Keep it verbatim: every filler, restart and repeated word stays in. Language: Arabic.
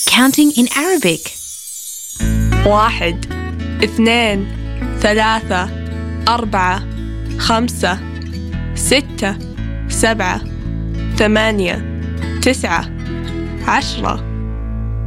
counting in Arabic. واحد، اثنين، ثلاثة، أربعة، خمسة، ستة، سبعة، ثمانية، تسعة، عشرة.